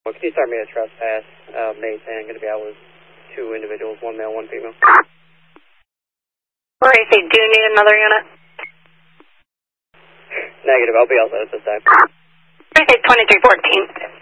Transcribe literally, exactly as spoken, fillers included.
Well, can you start me a trespass? Uh, May tenth, going to be out with two individuals, one male, one female. Or if they do need another unit? Negative, I'll be outside at this time. I say twenty-three fourteen.